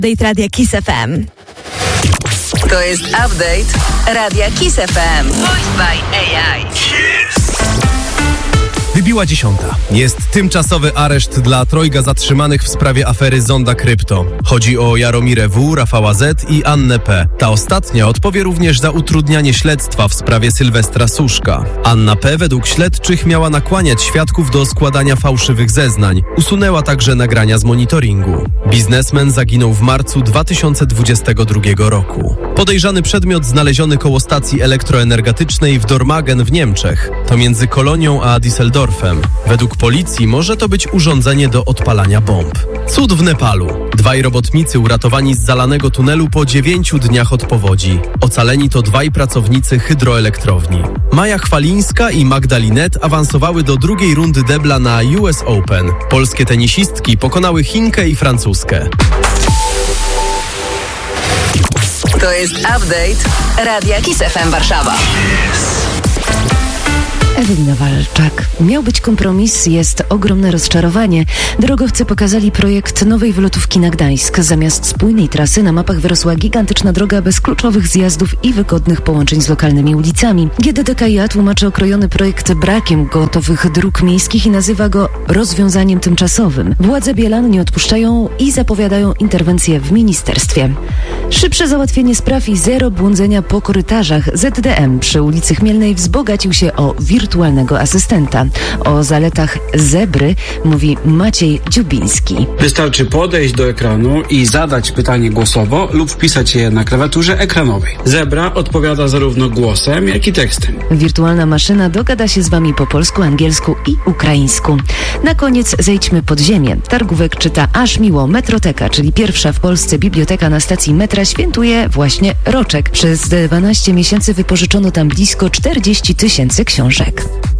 Update Radia Kiss FM. To jest update Radia Kiss FM. Voiced by AI. Wybiła 10. Jest tymczasowy areszt dla trojga zatrzymanych w sprawie afery Zonda Krypto. Chodzi o Jaromirę W., Rafała Z. i Annę P. Ta ostatnia odpowie również za utrudnianie śledztwa w sprawie Sylwestra Suszka. Anna P. według śledczych miała nakłaniać świadków do składania fałszywych zeznań. Usunęła także nagrania z monitoringu. Biznesmen zaginął w marcu 2022 roku. Podejrzany przedmiot znaleziony koło stacji elektroenergetycznej w Dormagen w Niemczech. To między Kolonią a Düsseldorfem. Według policji może to być urządzenie do odpalania bomb. Cud w Nepalu. Dwaj robotnicy uratowani z zalanego tunelu po 9 dniach od powodzi. Ocaleni to dwaj pracownicy hydroelektrowni. Maja Chwalińska i Magdalinet awansowały do drugiej rundy debla na US Open. Polskie tenisistki pokonały Chinkę i Francuzkę. To jest update Radia Kiss FM Warszawa. Ewelina Walczak. Miał być kompromis, jest ogromne rozczarowanie. Drogowcy pokazali projekt nowej wylotówki na Gdańsk. Zamiast spójnej trasy na mapach wyrosła gigantyczna droga bez kluczowych zjazdów i wygodnych połączeń z lokalnymi ulicami. GDDKiA tłumaczy okrojony projekt brakiem gotowych dróg miejskich i nazywa go rozwiązaniem tymczasowym. Władze Bielan nie odpuszczają i zapowiadają interwencję w ministerstwie. Szybsze załatwienie spraw i zero błądzenia po korytarzach. ZDM przy ulicy Chmielnej wzbogacił się o wirtualnego asystenta. O zaletach Zebry mówi Maciej Dziubiński. Wystarczy podejść do ekranu i zadać pytanie głosowo lub wpisać je na klawiaturze ekranowej. Zebra odpowiada zarówno głosem, jak i tekstem. Wirtualna maszyna dogada się z wami po polsku, angielsku i ukraińsku. Na koniec zejdźmy pod ziemię. Targówek czyta aż miło. Metroteka, czyli pierwsza w Polsce biblioteka na stacji metra, świętuje właśnie roczek. Przez 12 miesięcy wypożyczono tam blisko 40 000 książek.